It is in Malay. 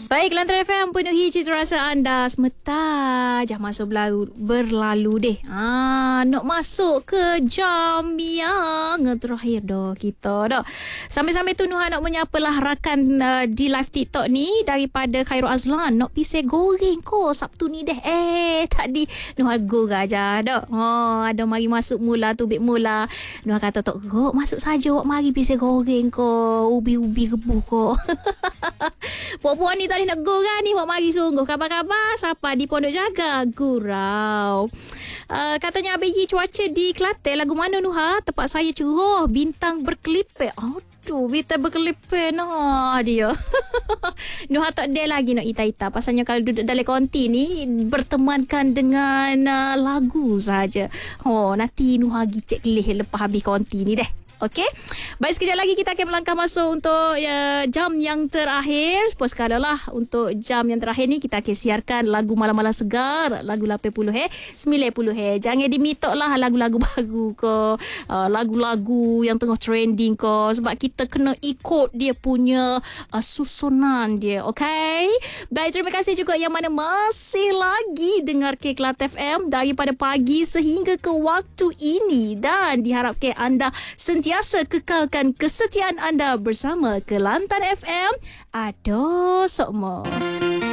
Baik, Kelantan FM penuhi cita rasa anda semata. Dah masuk berlalu deh. Nak masuk ke jam yang terakhir dah kita dah. Sambil-sambil tu Nuha nak menyapalah rakan di live TikTok ni daripada Khairul Azlan. Nak pisai goreng ko Sabtu ni deh. Tadi Nuha goreng aja dah. Ada mari masuk mula tu bik mula. Nuha kata tok gok masuk saja wak mari pisai goreng ko. Ubi-ubi rebuh ko. Puan-puan ni tadi nak goreng ni wak mari sungguh. Khabar-khabar siapa di Pondok Jaga gurau. Katanya ABG cuaca di Kelantan lagu mana Nuha? Tempat saya cerah, bintang berkelipik. Aduh, bintang berkelipik nah dia. Nuha tak ada lagi nak ita-ita. Pasalnya kalau duduk dalam konti ni bertemankan dengan lagu saja. Nanti Nuha gicek kelih lepas habis konti ni deh. Okey. Baik, sekejap lagi kita akan melangkah masuk untuk jam yang terakhir. Suppose lah untuk jam yang terakhir ni kita akan siarkan lagu malam-malam segar, lagu 80 90 Jangan dimitok lah lagu-lagu baru ko, lagu-lagu yang tengah trending ko, sebab kita kena ikut dia punya susunan dia. Okey. Baik, terima kasih juga yang mana masih lagi dengar Kelantan FM daripada pagi sehingga ke waktu ini, dan diharapkan anda sentiasa kekalkan kesetiaan anda bersama Kelantan FM. Aduh, sokmo.